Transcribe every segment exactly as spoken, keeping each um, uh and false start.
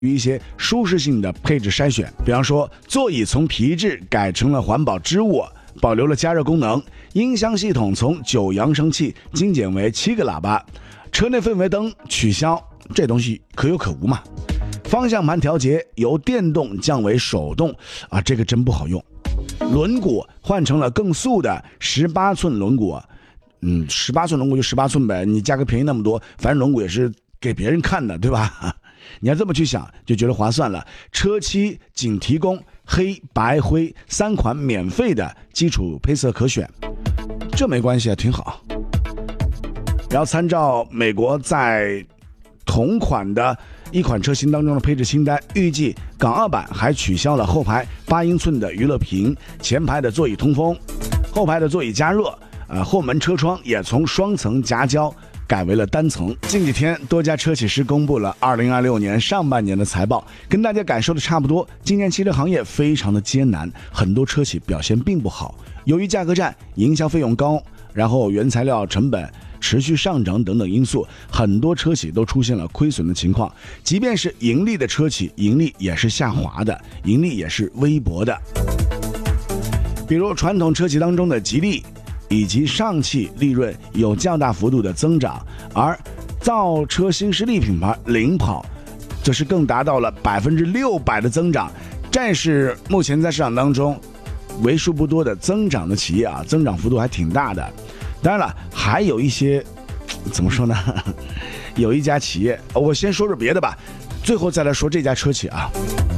于一些舒适性的配置筛选，比方说座椅从皮质改成了环保织物，保留了加热功能，音箱系统从九扬声器精简为七个喇叭，车内氛围灯取消，这东西可有可无嘛。方向盘调节由电动降为手动啊，这个真不好用。轮毂换成了更素的十八寸轮毂，嗯，十八寸轮毂就十八寸呗，你价格便宜那么多，反正轮毂也是给别人看的，对吧？你要这么去想，就觉得划算了。车漆仅提供黑白灰三款免费的基础配色可选，这没关系啊，挺好。然后参照美国在同款的一款车型当中的配置清单，预计港澳版还取消了后排八英寸的娱乐屏，前排的座椅通风，后排的座椅加热，呃，后门车窗也从双层夹胶改为了单层。近几天多家车企师公布了二零二六年上半年的财报，跟大家感受的差不多。今年汽车行业非常的艰难，很多车企表现并不好，由于价格战、营销费用高，然后原材料成本持续上涨等等因素，很多车企都出现了亏损的情况。即便是盈利的车企，盈利也是下滑的，盈利也是微薄的。比如传统车企当中的吉利以及上汽利润有较大幅度的增长，而造车新势力品牌领跑这是更达到了百分之六百的增长，这是目前在市场当中为数不多的增长的企业啊，增长幅度还挺大的。当然了，还有一些怎么说呢？有一家企业，我先说说别的吧，最后再来说这家车企啊。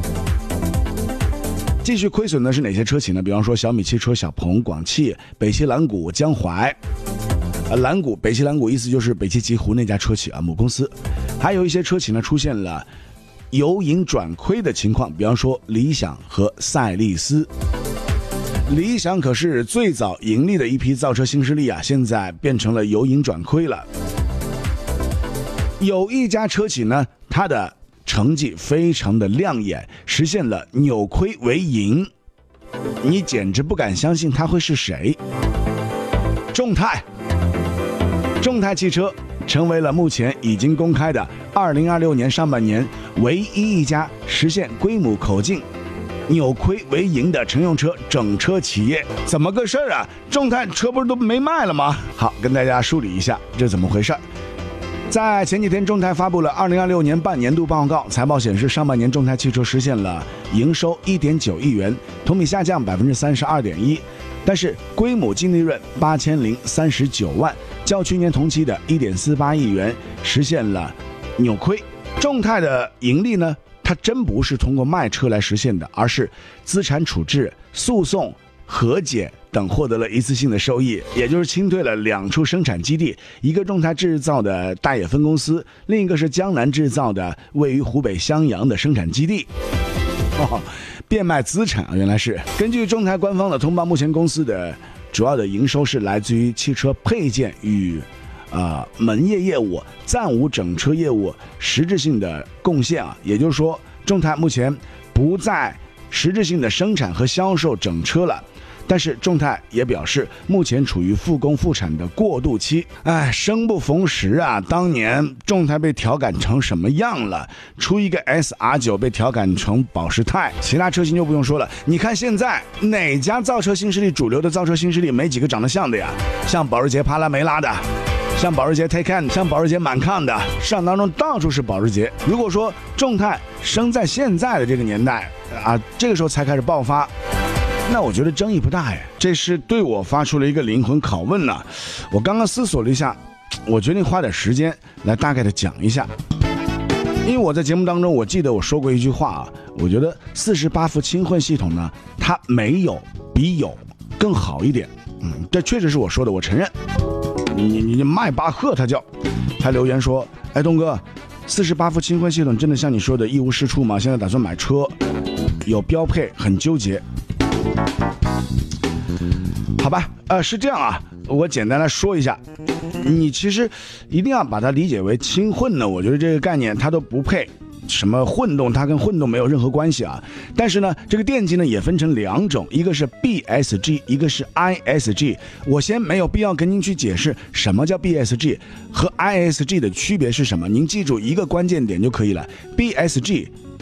继续亏损的是哪些车企呢？比方说小米汽车、小鹏、广汽、北汽蓝谷、江淮。呃，蓝谷，北汽蓝谷意思就是北汽极狐那家车企啊，母公司。还有一些车企呢出现了由盈转亏的情况，比方说理想和赛力斯。理想可是最早盈利的一批造车新势力啊，现在变成了由盈转亏了。有一家车企呢，它的成绩非常的亮眼，实现了扭亏为盈，你简直不敢相信它会是谁。众泰，众泰汽车成为了目前已经公开的二零二六年上半年唯一一家实现规模口径扭亏为盈的乘用车整车企业。怎么个事儿啊？众泰车不是都没卖了吗？好，跟大家梳理一下这怎么回事。在前几天，众泰发布了二零二六年半年度报告，财报显示，上半年众泰汽车实现了营收 一点九亿元，同比下降 百分之三十二点一， 但是规模净利润八千零三十九万，较去年同期的 一点四八亿元实现了扭亏。众泰的盈利呢，它真不是通过卖车来实现的，而是资产处置、诉讼、和解等获得了一次性的收益，也就是清退了两处生产基地，一个众泰制造的大冶分公司，另一个是江南制造的位于湖北襄阳的生产基地。哦，变卖资产啊，原来是。根据众泰官方的通报，目前公司的主要的营收是来自于汽车配件与呃门业业务，暂无整车业务实质性的贡献啊，也就是说，众泰目前不再实质性的生产和销售整车了。但是众泰也表示，目前处于复工复产的过渡期。哎，生不逢时啊！当年众泰被调侃成什么样了？出一个 S R 九 被调侃成保时泰，其他车型就不用说了。你看现在哪家造车新势力，主流的造车新势力没几个长得像的呀？像保时捷帕拉梅拉的，像保时捷 Taycan， 像保时捷满抗的，市场当中到处是保时捷。如果说众泰生在现在的这个年代啊，这个时候才开始爆发，那我觉得争议不大哎，这是对我发出了一个灵魂拷问呢、啊。我刚刚思索了一下，我决定花点时间来大概的讲一下。因为我在节目当中，我记得我说过一句话啊，我觉得四十八伏轻混系统呢，它没有比有更好一点。嗯，这确实是我说的，我承认。你你你迈巴赫他叫，他留言说，哎，东哥，四十八伏轻混系统真的像你说的一无是处吗？现在打算买车，有标配，很纠结。好吧，呃，是这样啊，我简单来说一下，你其实一定要把它理解为轻混呢，我觉得这个概念它都不配什么混动，它跟混动没有任何关系啊。但是呢，这个电机呢也分成两种，一个是 B S G， 一个是 I S G。我先没有必要跟您去解释什么叫 B S G 和 I S G 的区别是什么，您记住一个关键点就可以了。B S G